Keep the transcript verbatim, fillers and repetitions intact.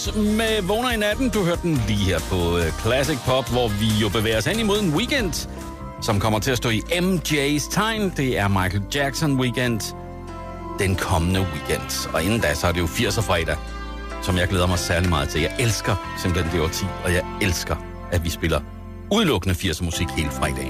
Jones med Vågner i natten. Du hørte den lige her på Classic Pop, hvor vi jo bevæger os hen imod en weekend, som kommer til at stå i M J's tegn. Det er Michael Jackson weekend den kommende weekend. Og inden da, så er det jo firser fredag, som jeg glæder mig særlig meget til. Jeg elsker simpelthen det årti, og jeg elsker, at vi spiller udelukkende firser musik hele fredagen.